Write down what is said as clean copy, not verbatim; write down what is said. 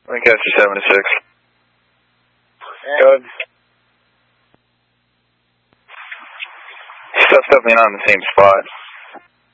Lancaster 7 to 6. Good. Stuff's definitely not in the same spot.